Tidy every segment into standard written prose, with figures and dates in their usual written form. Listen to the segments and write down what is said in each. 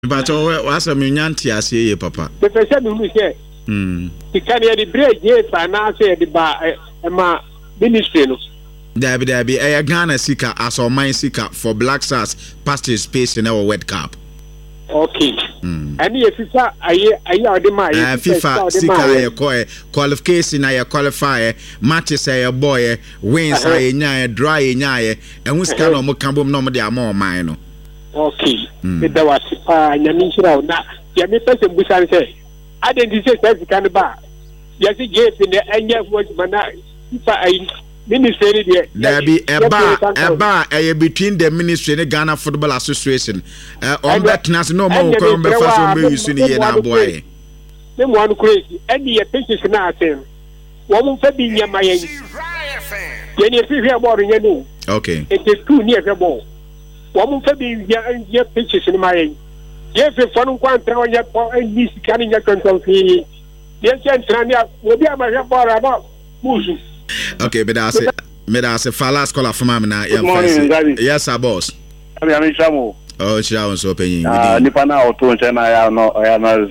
But what's a minyanti as ye, Papa? The person who say, he can hear the break, yes, and I say the bar, my ministry. There be a Ghana seeker as or mine seeker for Black Stars participation in our World Cup. Okay. And if FIFA, I the my FIFA seeker qualification, I qualify matches a boy wins a dry and who's kind of Mokambum normally are more mine. Okay. There was Yamisha now. Yami person Busan say, I didn't say that kind of bar. Yes, he gave in the end of what FIFA. Ministry there be a bar between the ministry and the Ghana Football Association. On that no more come before we soon here now boy. Them one crazy. Any pictures now saying. Woman for being your my end. Any fear about you. Okay. It is too near the ball. Woman for being your pictures in my end. Yes, if one can't throw your paw and this can in your control. Yes, and Trania will be a my about Musu. Okay, but that's it. That's a last call from Amina. Yes, our boss. I mean, Shamu. Oh, Shamu, so paying. Nipana or two, and I am not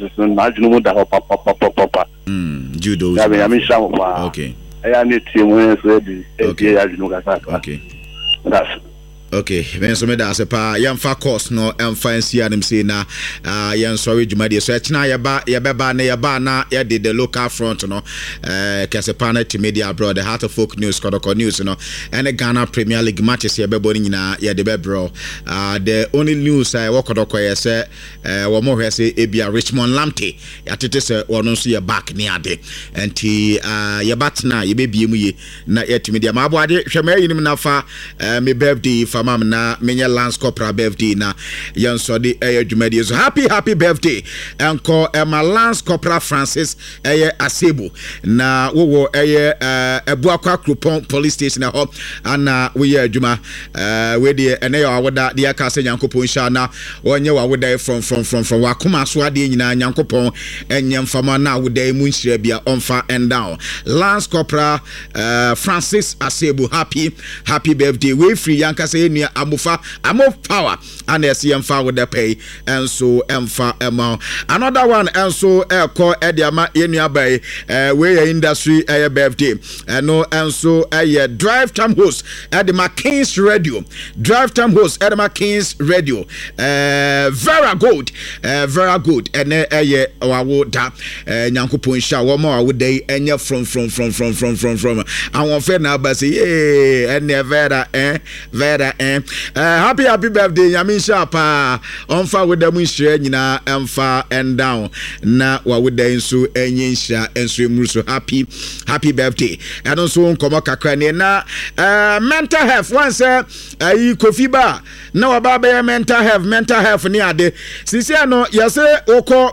Papa. Judo. I mean, Shamu. Okay. I need to ready. Okay. That's okay, when some that's a pa young fa course no and fancy and say na young sorry Jumadi so na yaba na ya did the local front no Kasepana to media abroad the Heart of Folk News Kodoko News no and the Ghana Premier League matches ya bebo nyina ya de bebro the only news Kodoko ya say wo mo hwe say ebia Richmond Lamptey ya tete say wono so ya back ni ade enti ya batna ye bebie mu ye na ya to media ma aboade hwema yinim na fa me birthday Mam na menya Lance Corporal birthday na yansode adwumadi so happy birthday enko Emma Lance Corporal Francis Asebo na wo Ebuakwa Krupon police station ho ana we adwuma we de ene ya awoda de aka se Nyankopon sha na wonye wawoda from wakoma so ade nyina Nyankopon enye mfama na awoda mu nhira bia onfa and down Lance Corporal Francis Asebo happy birthday we free yanka say amufa power and emfa with the pay and so emfa another one and so call ediama yenua bay we industry birthday no and so drive time host at the McKinsey radio drive time host at the McKinsey radio very good and wawo da Nyankopon sha wo ma wo dey enya from awon fe na ba say and vera happy birthday Yamisha pa onfa with them nhire nyina emfa and down na wa with them so enye nhira enso emru so happy birthday and also nkomo kakra ne na mental health once ayi Kofi Ba na wa ba be mental health ni ade sisi no yase okọ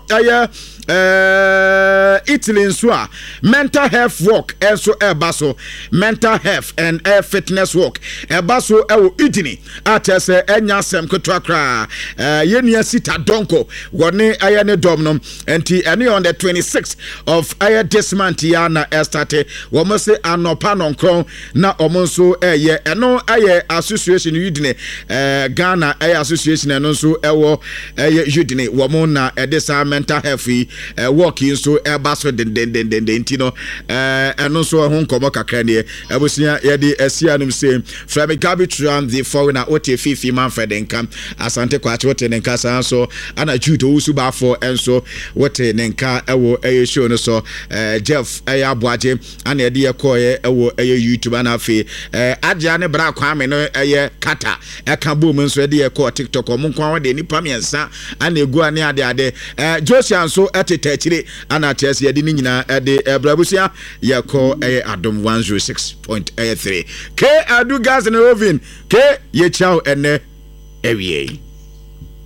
Italy nso mental health work enso ebaso mental health and fitness work ebaso ewo Italy atese enya sem kotwakra yenua sita donko woni ayane dom no enti ene on the 26th of this month ya na start wo mo se anopa nonkron na omonso eno association Udine Ghana association eno nso ewo Udine wo mo na edesa mental health working so ebaso den tino eno so ho nkomo kakra ne abusia ye de asia num say from Gabi Tran the foreigner ote fifi Manfred Nkam asante kwache wote nenka san so ana judo usu ba for enso wote nenka ewo show no so Jeff aboaje ana ye de yekoye ewo YouTube ana fe agya ne bra kwame no kata eka boom nso ye de yeko TikTok omo kwa wode nipa miensa ana egu ane ade Joshua so etetachire ana ties ye de nyina de brabusia yeko Adom 106.3 K adu gas and oven K ye chao ene ewie